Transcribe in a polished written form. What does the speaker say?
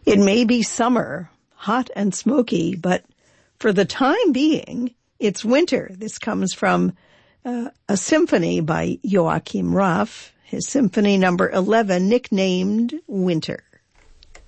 It may be summer, hot and smoky, but for the time being, it's winter. This comes from a symphony by Joachim Raff, his symphony number 11, nicknamed Winter.